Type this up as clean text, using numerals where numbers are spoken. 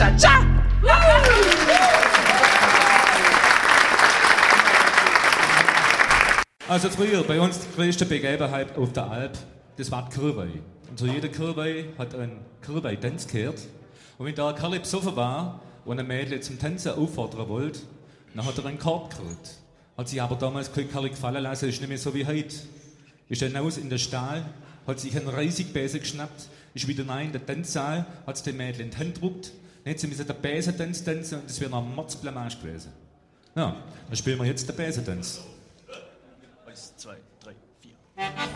Cha-cha-cha! Also früher, bei uns die größte Begebenheit auf der Alp, das war die Kirwei. Und so jeder Kirwei hat einen Kirwei-Tanz gehört. Und wenn da ein Kerl besoffen war und ein Mädchen zum Tanzen auffordern wollte, dann hat er einen Korb gekriegt. Hat sich aber damals kein Kerl gefallen lassen, ist nicht mehr so wie heute. Ist dann aus in den Stall, hat sich einen Reissigbesen geschnappt, ist wieder rein in den Tanzsaal, hat es dem Mädchen in die Hand gedruckt, dann hat sie den Besentanz tanzen und das wäre noch ein Mordsblamage gewesen. Ja, dann spielen wir jetzt den Besentanz. 1, 2, 3, 4.